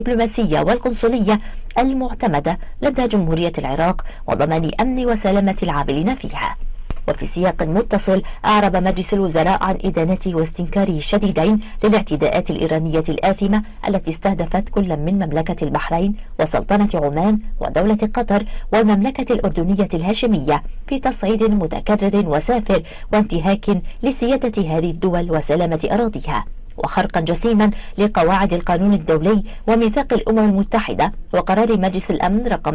الدبلوماسية والقنصلية المعتمدة لدى جمهورية العراق وضمان أمن وسلامة العاملين فيها. وفي سياق متصل أعرب مجلس الوزراء عن إدانته واستنكاره الشديدين للاعتداءات الإيرانية الآثمة التي استهدفت كل من مملكة البحرين وسلطنة عمان ودولة قطر والمملكة الأردنية الهاشمية في تصعيد متكرر وسافر وانتهاك لسيادة هذه الدول وسلامة أراضيها، وخرقا جسيما لقواعد القانون الدولي وميثاق الأمم المتحدة وقرار مجلس الأمن رقم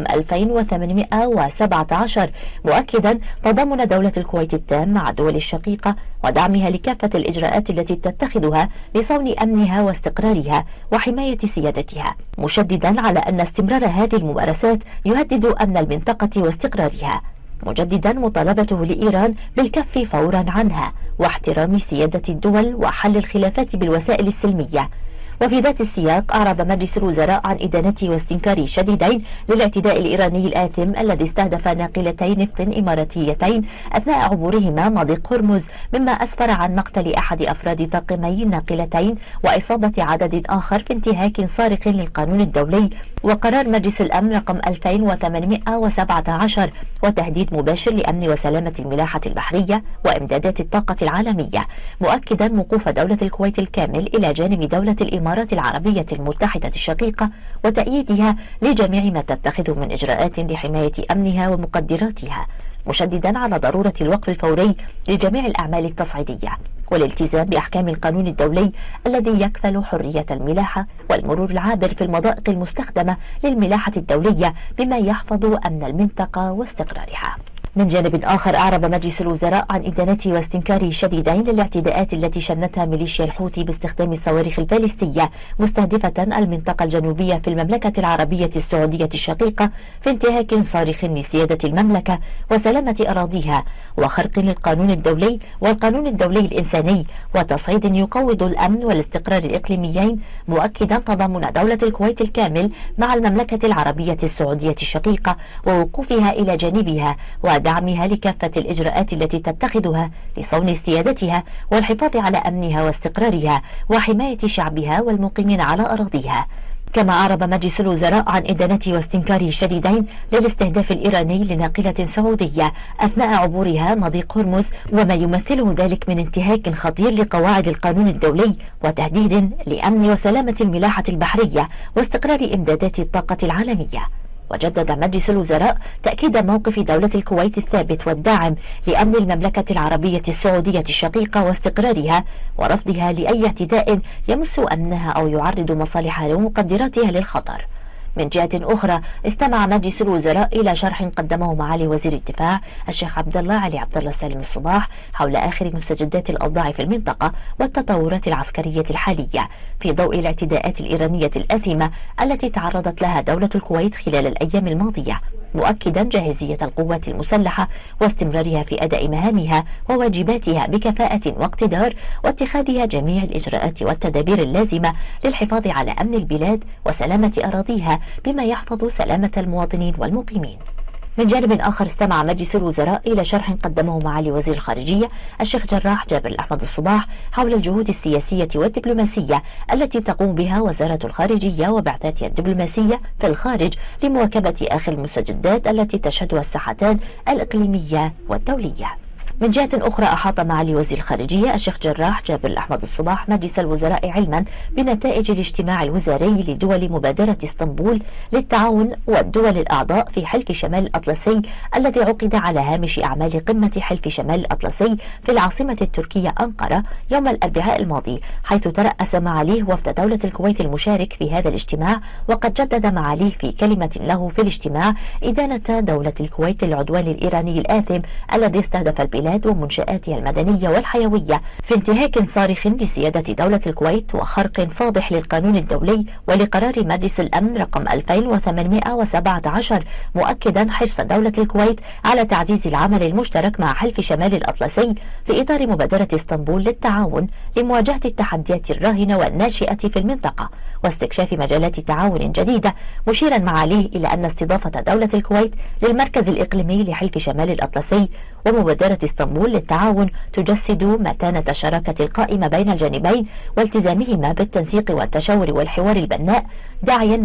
2817، مؤكدا تضامن دولة الكويت التام مع الدول الشقيقة ودعمها لكافة الإجراءات التي تتخذها لصون أمنها واستقرارها وحماية سيادتها، مشددا على أن استمرار هذه الممارسات يهدد أمن المنطقة واستقرارها، مجددا مطالبته لإيران بالكف فورا عنها واحترام سيادة الدول وحل الخلافات بالوسائل السلمية. وفي ذات السياق أعرب مجلس الوزراء عن إدانته واستنكاره الشديدين للاعتداء الإيراني الآثم الذي استهدف ناقلتي نفط إماراتيتين أثناء عبورهما مضيق هرمز، مما أسفر عن مقتل أحد أفراد طاقمي الناقلتين وإصابة عدد آخر في انتهاك صارخ للقانون الدولي وقرار مجلس الأمن رقم 2817 وتهديد مباشر لأمن وسلامة الملاحة البحرية وإمدادات الطاقة العالمية، مؤكدا وقوف دولة الكويت الكامل إلى جانب دولة الإمارات العربية المتحدة الشقيقة وتأييدها لجميع ما تتخذ من إجراءات لحماية أمنها ومقدراتها، مشددا على ضرورة الوقف الفوري لجميع الأعمال التصعيدية والالتزام بأحكام القانون الدولي الذي يكفل حرية الملاحة والمرور العابر في المضائق المستخدمة للملاحة الدولية بما يحفظ أمن المنطقة واستقرارها. من جانب آخر أعرب مجلس الوزراء عن إدانته واستنكاره الشديدين للاعتداءات التي شنتها ميليشيا الحوثي باستخدام الصواريخ الباليستية مستهدفة المنطقة الجنوبية في المملكة العربية السعودية الشقيقة في انتهاك صارخ لسيادة المملكة وسلامة أراضيها وخرق للقانون الدولي والقانون الدولي الإنساني وتصعيد يقوض الأمن والاستقرار الإقليميين، مؤكدا تضامن دولة الكويت الكامل مع المملكة العربية السعودية الشقيقة ووقوفها إلى جانبها ودعمها لكافة الإجراءات التي تتخذها لصون سيادتها والحفاظ على أمنها واستقرارها وحماية شعبها والمقيمين على أراضيها. كما أعرب مجلس الوزراء عن إدانته واستنكاره الشديدين للاستهداف الإيراني لناقلة سعودية أثناء عبورها مضيق هرمز وما يمثله ذلك من انتهاك خطير لقواعد القانون الدولي وتهديد لأمن وسلامة الملاحة البحرية واستقرار إمدادات الطاقة العالمية. وجدد مجلس الوزراء تأكيد موقف دولة الكويت الثابت والداعم لأمن المملكة العربية السعودية الشقيقة واستقرارها ورفضها لأي اعتداء يمس أمنها أو يعرض مصالحها ومقدراتها للخطر. من جهة أخرى استمع مجلس الوزراء إلى شرح قدمه معالي وزير الدفاع الشيخ عبد الله علي عبد الله سالم الصباح حول آخر مستجدات الأوضاع في المنطقة والتطورات العسكرية الحالية في ضوء الاعتداءات الإيرانية الآثمة التي تعرضت لها دولة الكويت خلال الأيام الماضية، مؤكدا جاهزية القوات المسلحة واستمرارها في أداء مهامها وواجباتها بكفاءة واقتدار واتخاذها جميع الإجراءات والتدابير اللازمة للحفاظ على أمن البلاد وسلامة أراضيها بما يحفظ سلامة المواطنين والمقيمين. من جانب آخر استمع مجلس الوزراء إلى شرح قدمه معالي وزير الخارجية الشيخ جراح جابر الأحمد الصباح حول الجهود السياسية والدبلوماسية التي تقوم بها وزارة الخارجية وبعثاتها الدبلوماسية في الخارج لمواكبة آخر المستجدات التي تشهدها الساحتان الإقليمية والدولية. من جهة أخرى أحاط معالي وزير الخارجية الشيخ جراح جابر الأحمد الصباح مجلس الوزراء علما بنتائج الاجتماع الوزاري لدول مبادرة اسطنبول للتعاون والدول الأعضاء في حلف شمال الأطلسي الذي عقد على هامش أعمال قمة حلف شمال الأطلسي في العاصمة التركية أنقرة يوم الأربعاء الماضي، حيث ترأس معاليه وفد دولة الكويت المشارك في هذا الاجتماع. وقد جدد معاليه في كلمة له في الاجتماع إدانة دولة الكويت للعدوان الإيراني الآثم الذي استهدف البلاد ومنشآتها المدنية والحيوية في انتهاك صارخ لسيادة دولة الكويت وخرق فاضح للقانون الدولي ولقرار مجلس الأمن رقم 2817، مؤكدا حرص دولة الكويت على تعزيز العمل المشترك مع حلف شمال الأطلسي في إطار مبادرة اسطنبول للتعاون لمواجهة التحديات الراهنة والناشئة في المنطقة واستكشاف مجالات تعاون جديدة، مشيرا معاليه إلى أن استضافة دولة الكويت للمركز الإقليمي لحلف شمال الأطلسي ومبادرة اسطنبول للتعاون تجسد متانة الشراكة القائمة بين الجانبين والتزامهما بالتنسيق والتشاور والحوار البناء، داعيا